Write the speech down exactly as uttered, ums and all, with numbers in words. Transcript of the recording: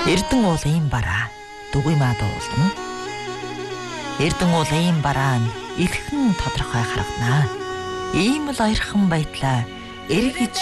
Эрдэн уул ийм бараа дугуй маа дуулна. Эрдэн уул ийм бараа нь илхэн тодорхой харагданаа. Ийм л оёрхон байтлаа эргэж